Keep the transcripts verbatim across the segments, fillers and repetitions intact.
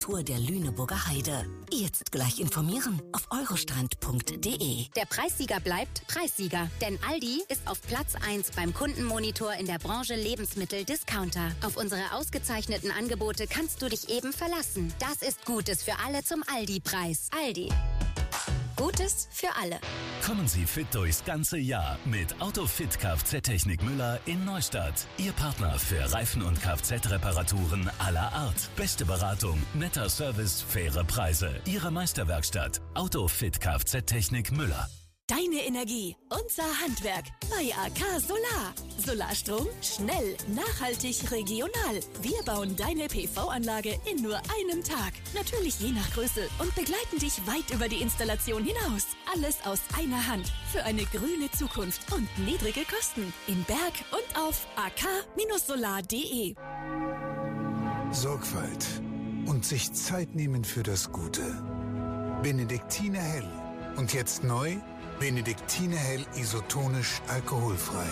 Tour der Lüneburger Heide. Jetzt gleich informieren auf eurostrand punkt de. Der Preissieger bleibt Preissieger, denn Aldi ist auf Platz eins beim Kundenmonitor in der Branche Lebensmittel-Discounter. Auf unsere ausgezeichneten Angebote kannst du dich eben verlassen. Das ist Gutes für alle zum Aldi-Preis. Aldi. Gutes für alle. Kommen Sie fit durchs ganze Jahr mit Autofit Kfz-Technik Müller in Neustadt. Ihr Partner für Reifen- und Kfz-Reparaturen aller Art. Beste Beratung, netter Service, faire Preise. Ihre Meisterwerkstatt. Autofit Kfz-Technik Müller. Deine Energie, unser Handwerk bei A K Solar. Solarstrom, schnell, nachhaltig, regional. Wir bauen deine P V-Anlage in nur einem Tag. Natürlich je nach Größe und begleiten dich weit über die Installation hinaus. Alles aus einer Hand für eine grüne Zukunft und niedrige Kosten. In Berg und auf a k solar punkt de. Sorgfalt und sich Zeit nehmen für das Gute. Benediktiner Hell. Und jetzt neu? Benediktiner Hell isotonisch alkoholfrei.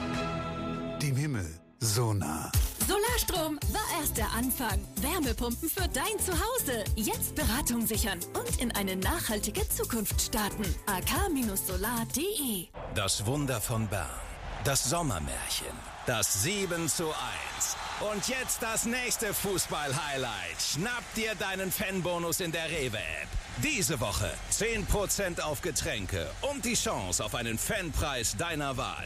Dem Himmel so nah. Solarstrom war erst der Anfang. Wärmepumpen für dein Zuhause. Jetzt Beratung sichern und in eine nachhaltige Zukunft starten. a k solar punkt de. Das Wunder von Bern. Das Sommermärchen. Das sieben zu eins. Und jetzt das nächste Fußball-Highlight. Schnapp dir deinen Fanbonus in der Rewe-App. Diese Woche zehn Prozent auf Getränke und die Chance auf einen Fanpreis deiner Wahl.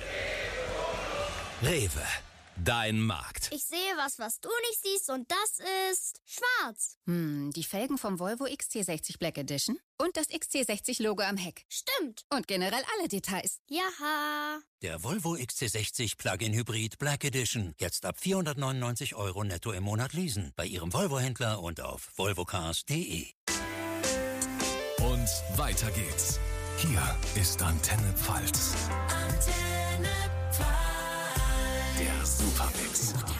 Rewe, dein Markt. Ich sehe was, was du nicht siehst, und das ist schwarz. Hm, die Felgen vom Volvo X C sechzig Black Edition und das X C sechzig Logo am Heck. Stimmt. Und generell alle Details. Jaha. Der Volvo X C sechzig Plug-in Hybrid Black Edition. Jetzt ab vierhundertneunundneunzig Euro netto im Monat leasen. Bei Ihrem Volvo-Händler und auf volvocars punkt de. Und weiter geht's. Hier ist Antenne Pfalz. Antenne Pfalz. Der Supermix.